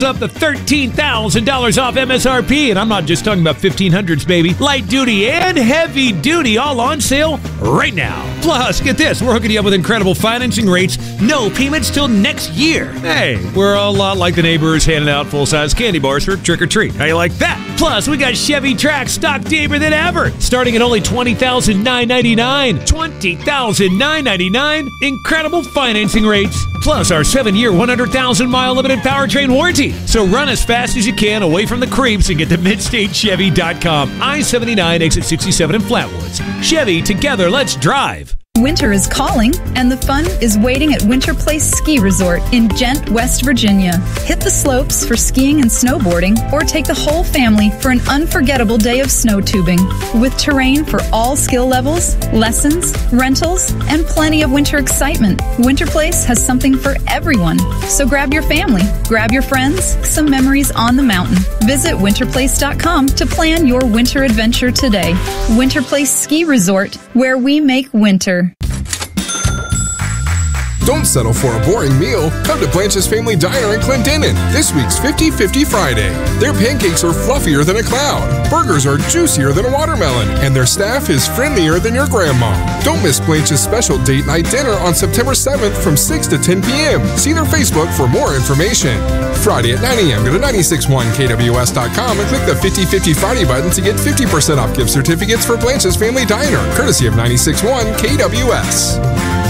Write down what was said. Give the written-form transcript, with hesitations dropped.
up to $13,000 off MSRP, and I'm not just talking about 1500s, baby. Light duty and heavy duty all on sale right now. Plus, get this, we're hooking you up with incredible financing rates, no payments till next year. Hey, we're a lot like the neighbors handing out full-size candy bars for trick-or-treat. How you like that? Plus, we got Chevy Trax stock deeper than ever, starting at only $20,999. $20,999. Incredible financing rates. Plus, our 7-year, 100,000-mile limited powertrain warranty. So run as fast as you can away from the creeps and get to MidstateChevy.com. I-79, exit 67 in Flatwoods. Chevy, together, let's drive. Winter is calling, and the fun is waiting at Winter Place Ski Resort in Gent, West Virginia. Hit the slopes for skiing and snowboarding, or take the whole family for an unforgettable day of snow tubing. With terrain for all skill levels, lessons, rentals, and plenty of winter excitement, Winter Place has something for everyone. So grab your family, grab your friends, some memories on the mountain. Visit winterplace.com to plan your winter adventure today. Winter Place Ski Resort, where we make winter. Don't settle for a boring meal. Come to Blanche's Family Diner in Clendenin this week's 50-50 Friday. Their pancakes are fluffier than a cloud, burgers are juicier than a watermelon, and their staff is friendlier than your grandma. Don't miss Blanche's special date night dinner on September 7th from 6 to 10 p.m. See their Facebook for more information. Friday at 9 a.m. Go to 961kws.com and click the 50-50 Friday button to get 50% off gift certificates for Blanche's Family Diner, courtesy of 96.1 KWS.